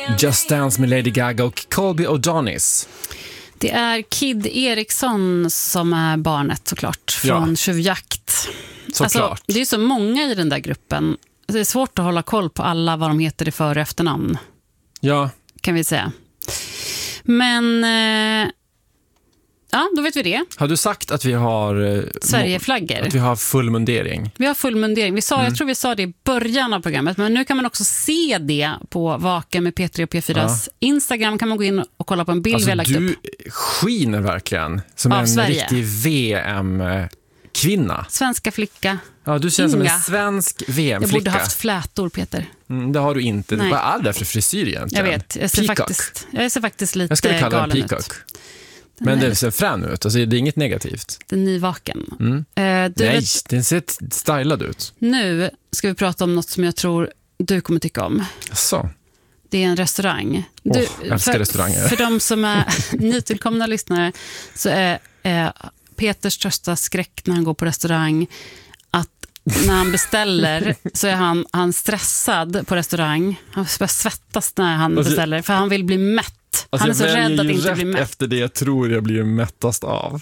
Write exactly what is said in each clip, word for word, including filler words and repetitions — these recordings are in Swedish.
Just Dance med Lady Gaga och Colby O'Donis. Det är Kid Eriksson som är barnet såklart från Ja. Tjuvjakt. Såklart. Alltså, det är så många i den där gruppen. Det är svårt att hålla koll på alla vad de heter i för- och efternamn. Ja. Kan vi säga. Men eh, ja, då vet vi det. Har du sagt att vi har eh, Sverigeflaggor. Att vi har full mundering? Vi har full mundering. Vi sa, mm. Jag tror vi sa det i början av programmet, men nu kan man också se det på Vaken med P tre och P fyras ja. Instagram. Kan man gå in och kolla på en bild alltså, vi har lagt du upp. Du skiner verkligen som av en Sverige. Riktig V M-kvinna. Svenska flicka. Ja, du känns Inga. som en svensk V M-flicka. Jag borde haft flätor, Peter. Mm, det har du inte. Nej. Vad är det för frisyr egentligen? Jag vet. Jag ser, faktiskt, jag ser faktiskt lite Jag skulle kalla galen den peacock. ut. Men det ser frän ut. Alltså, det är inget negativt. Den är nyvaken. Mm. Uh, du Nej, vet, den ser stylad ut. Nu ska vi prata om något som jag tror du kommer tycka om. Så. Det är en restaurang. Oh, Du, jag älskar för, restauranger. För de som är nytillkomna lyssnare så är, är Peters största skräck när han går på restaurang att när han beställer så är han, han stressad på restaurang. Han börjar svettas när han alltså, beställer för han vill bli mätt. Alltså han är så rädd att inte rätt bli mätt. Efter det jag tror jag blir mättast av.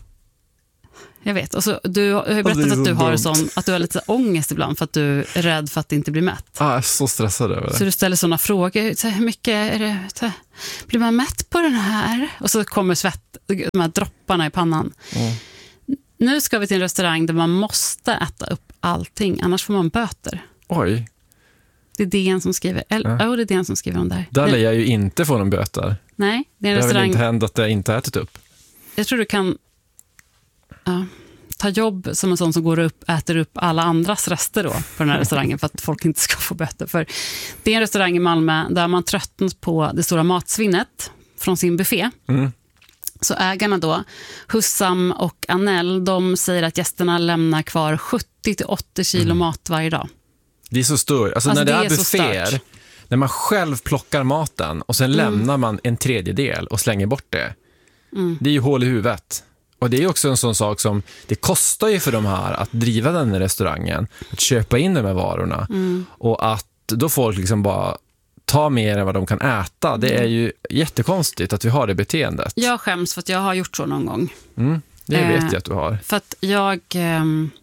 Jag vet. Och så, du har ju berättat alltså, att du dumt. har sån, att du har lite ångest ibland för att du är rädd för att inte bli mätt. Ah, jag är så stressad över det. Så du ställer såna frågor. Så hur mycket är det? Så, blir man mätt på den här? Och så kommer svett, de här dropparna i pannan. Mm. Nu ska vi till en restaurang där man måste äta upp allting. Annars får man böter. Oj. Det är D N som skriver. Eller, ja. oh, det är D N som skriver om där. Där lär jag ju inte få någon böter. Nej, det är en det restaurang. Det har väl inte hänt att jag inte ätit upp. Jag tror du kan ja, ta jobb som en sån som går upp, äter upp alla andras rester då på den här restaurangen för att folk inte ska få böter. För det är en restaurang i Malmö där man tröttnat på det stora matsvinnet från sin buffé. Mm. Så ägarna då, Hussam och Anel, de säger att gästerna lämnar kvar sjuttio till åttio kilo mm. mat varje dag. Det är så stort. Alltså, alltså när det, det är, är bufféer, när man själv plockar maten och sen mm. lämnar man en tredjedel och slänger bort det. Mm. Det är ju hål i huvudet. Och det är också en sån sak som, det kostar ju för de här att driva den här restaurangen, att köpa in de här varorna. Mm. Och att då folk liksom bara ta mer än vad de kan äta. Det är ju jättekonstigt att vi har det beteendet. Jag skäms för att jag har gjort så någon gång. Mm, det vet eh, jag att du har. För att jag... Eh,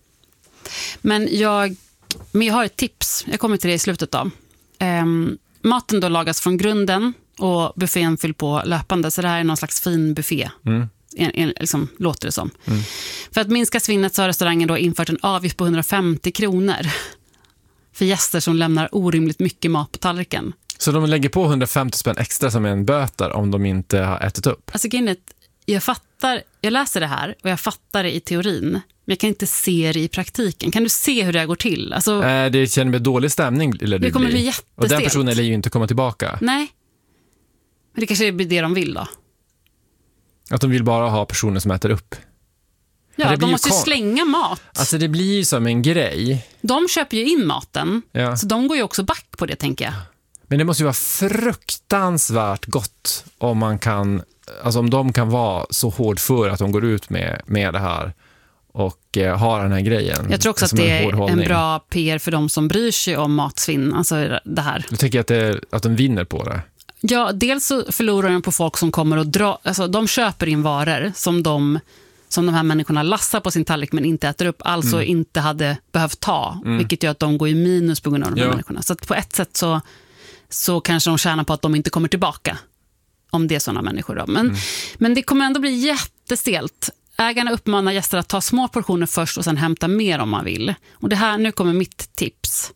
men jag... Men jag har ett tips. Jag kommer till det i slutet då. Eh, maten då lagas från grunden och buffén fyller på löpande. Så det här är någon slags fin buffé. Mm. En, en, liksom, låter det som. Mm. För att minska svinnet så har restaurangen då infört en avgift på hundrafemtio kronor för gäster som lämnar orimligt mycket mat på tallriken. Så de lägger på hundrafemtio spänn extra som en böter om de inte har ätit upp? Alltså jag fattar, jag läser det här och jag fattar det i teorin, men jag kan inte se det i praktiken. Kan du se hur det går till? Alltså, äh, det känner mig dålig stämning. Eller det, det kommer bli. bli jättestelt. Och den personen lär ju inte komma tillbaka. Nej, men det kanske blir det de vill då. Att de vill bara ha personer som äter upp. Ja, de måste ju slänga mat. Alltså det blir ju som en grej. De köper ju in maten, ja. Så de går ju också back på det, tänker jag. Men det måste ju vara fruktansvärt gott om man kan, alltså om de kan vara så hård för att de går ut med, med det här och eh, har den här grejen. Jag tror också att det är en bra P R för de som bryr sig om matsvinn, alltså det här. Jag tycker att, det, att de vinner på det. Ja, dels så förlorar de på folk som kommer och dra, alltså de köper in varor som de som de här människorna lassar på sin tallrik men inte äter upp, alltså mm. inte hade behövt ta, mm. vilket gör att de går i minus på grund av de här ja. människorna. Så att på ett sätt så, så kanske de tjänar på att de inte kommer tillbaka om det är sådana människor då. Men, mm. men det kommer ändå bli jättestelt. Ägarna uppmanar gäster att ta små portioner först och sen hämta mer om man vill. Och det här, nu kommer mitt tips.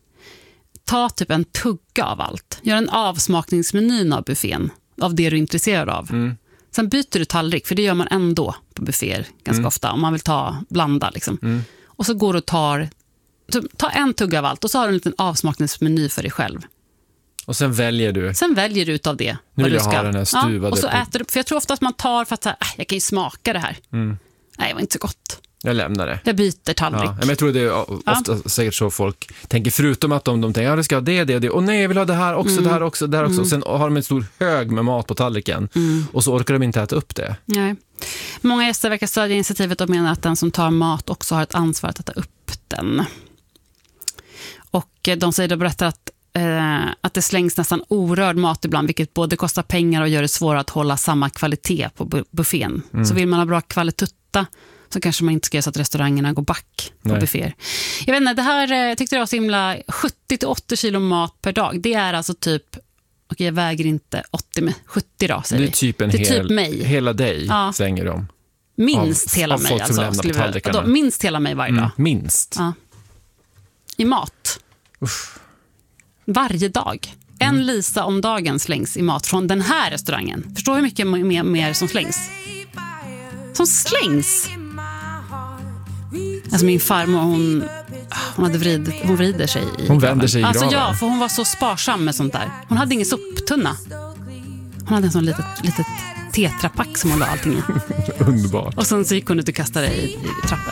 Ta typ en tugga av allt. Gör en avsmakningsmeny av buffén, av det du är intresserad av. Mm. Sen byter du tallrik, för det gör man ändå på bufféer ganska mm. ofta, om man vill ta blanda liksom. Mm. Och så går du och tar ta en tugga av allt och så har du en liten avsmakningsmeny för dig själv. Och sen väljer du. Sen väljer du ut av det. Nu vill du jag ska. ha den här stuvade. Ja, och så äter du, för jag tror ofta att man tar för att så här, jag kan ju smaka det här. Mm. Nej, det var inte så gott. Jag lämnar det. Jag byter tallrik. Ja, men jag tror det är ofta ja. säkert så folk tänker, förutom att de, de tänker, ja det ska ha det, det, det. Och nej, jag vill ha det här också, mm. det här också, det här också. Mm. Och sen har de en stor hög med mat på tallriken. Mm. Och så orkar de inte äta upp det. Nej. Många gäster verkar stödja initiativet och menar att den som tar mat också har ett ansvar att äta upp den. Och de säger då berättar att, eh, att att det slängs nästan orörd mat ibland, vilket både kostar pengar och gör det svårare att hålla samma kvalitet på bu- buffén. Mm. Så vill man ha bra kvalitutta så kanske man inte ska göra så att restaurangerna går back på Nej. bufféer. Jag vet inte, det här jag tyckte det var så himla sjuttio till åttio kilo mat per dag. Det är alltså typ, okej jag väger inte åttio med sjuttio då, säger det är typ en det är hel, typ mig. hela dig ja. slänger de. Minst av, hela av mig folk som alltså. lämnar på tallrikarna. Då, minst hela mig varje dag. Mm, minst. Ja. I mat. Uff. Varje dag. En mm. Lisa om dagen slängs i mat från den här restaurangen. Förstår hur mycket mer, mer som slängs? Som slängs? Alltså min farmor, hon, hon, hade vrid, hon vrider sig i Hon vänder sig i graven. Alltså ja, för hon var så sparsam med sånt där. Hon hade ingen soptunna. Hon hade en sån litet, litet tetrapack som hon la allting i. Underbart. Och sen så gick hon ut och kastade i, i trappen.